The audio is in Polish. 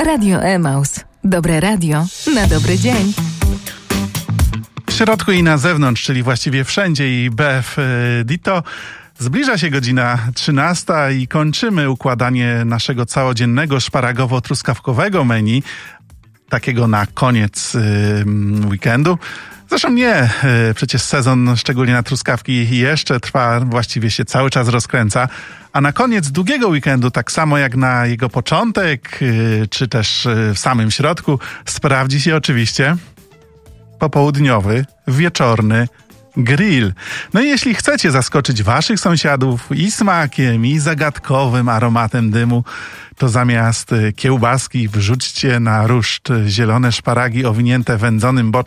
Radio Emaus. Dobre radio na dobry dzień. W środku i na zewnątrz, czyli właściwie wszędzie i BF Dito. Zbliża się godzina 13 i kończymy układanie naszego całodziennego szparagowo-truskawkowego menu, takiego na koniec weekendu. Zresztą nie, przecież sezon, szczególnie na truskawki, jeszcze trwa, właściwie się cały czas rozkręca, a na koniec długiego weekendu, tak samo jak na jego początek, czy też w samym środku, sprawdzi się oczywiście popołudniowy, wieczorny grill. No i jeśli chcecie zaskoczyć waszych sąsiadów i smakiem, i zagadkowym aromatem dymu, to zamiast kiełbaski wrzućcie na ruszt zielone szparagi owinięte wędzonym boczkiem